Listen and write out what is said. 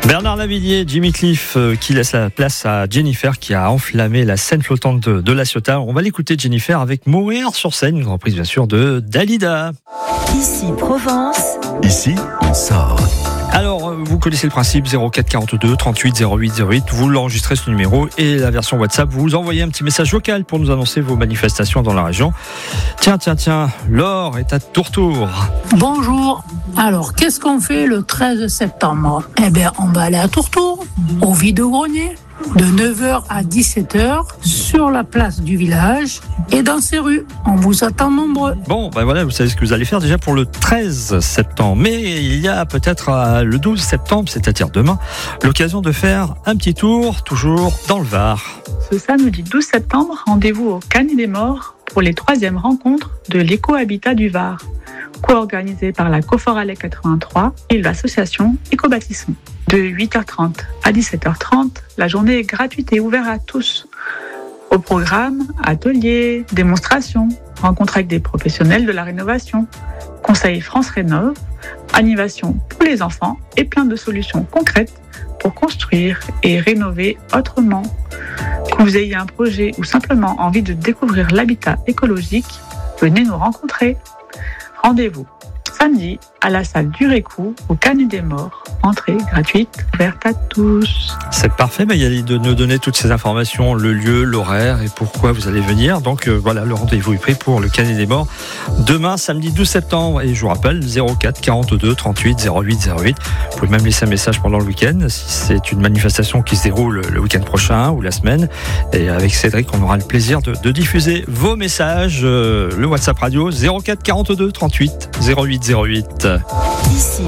Bernard Lavilliers, Jimmy Cliff qui laisse la place à Jennifer qui a enflammé la scène flottante de La Ciotat. On va l'écouter Jennifer avec Mourir sur scène, une reprise bien sûr de Dalida. Ici Provence. Ici, on sort. Alors, vous connaissez le principe, 04 42 38 08 08. Vous l'enregistrez ce numéro et la version WhatsApp, vous envoyez un petit message vocal pour nous annoncer vos manifestations dans la région. Tiens, Laure est à Tourtour. Bonjour. Alors, qu'est-ce qu'on fait le 13 septembre ? Eh bien, on va aller à Tourtour, au vide-grenier, de 9h à 17h, sur la place du village et dans ces rues. On vous attend nombreux. Bon, ben voilà, vous savez ce que vous allez faire déjà pour le 13 septembre. Mais il y a peut-être le 12 septembre, c'est-à-dire demain, l'occasion de faire un petit tour, toujours dans le Var. Ce samedi 12 septembre, rendez-vous au Canis des Morts pour les 3e rencontres de l'éco-habitat du Var, co-organisé par la Coforalais 83 et l'association Éco-Bâtissement. De 8h30 à 17h30, la journée est gratuite et ouverte à tous. Au programme, ateliers, démonstrations, rencontres avec des professionnels de la rénovation, conseil France Rénov', animation pour les enfants et plein de solutions concrètes pour construire et rénover autrement. Que vous ayez un projet ou simplement envie de découvrir l'habitat écologique, venez nous rencontrer. Rendez-vous samedi à la salle du Récou, au Canis des Morts. Entrée gratuite, ouverte à tous. C'est parfait, Magali, de nous donner toutes ces informations, le lieu, l'horaire et pourquoi vous allez venir. Donc voilà, le rendez-vous est pris pour le Canis des Morts demain, samedi 12 septembre. Et je vous rappelle, 04 42 38 08 08. Vous pouvez même laisser un message pendant le week-end si c'est une manifestation qui se déroule le week-end prochain ou la semaine. Et avec Cédric, on aura le plaisir de diffuser vos messages. Le WhatsApp radio 04 42 38 08 08. Ici